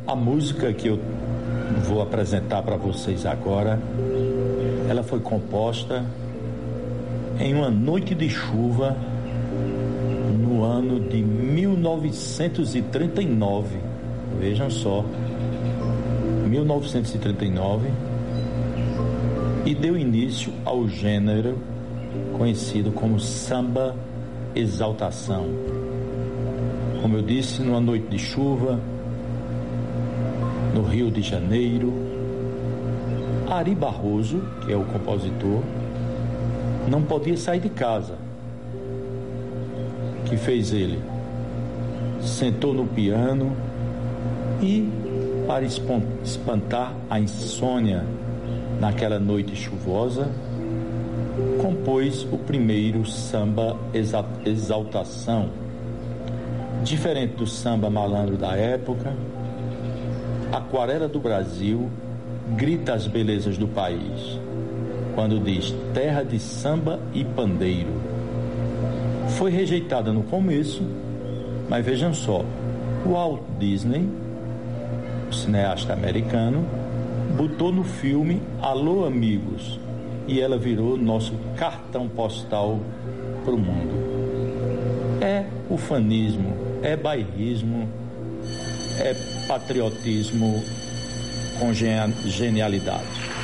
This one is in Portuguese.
A música que eu vou apresentar para vocês agora, ela foi composta em uma noite de chuva no ano de 1939. Vejam só, 1939, e deu início ao gênero conhecido como samba exaltação. Como eu disse, numa noite de chuva, no Rio de Janeiro, Ari Barroso, que é o compositor, não podia sair de casa. O que fez ele? Sentou no piano e, para espantar a insônia naquela noite chuvosa, compôs o primeiro samba exaltação. Diferente do samba malandro da época, Aquarela do Brasil grita as belezas do país quando diz terra de samba e pandeiro. Foi rejeitada no começo, mas vejam só, o Walt Disney, o cineasta americano, botou no filme Alô Amigos, e ela virou nosso cartão postal para o mundo. É ufanismo, é bairrismo, é patriotismo com genialidade.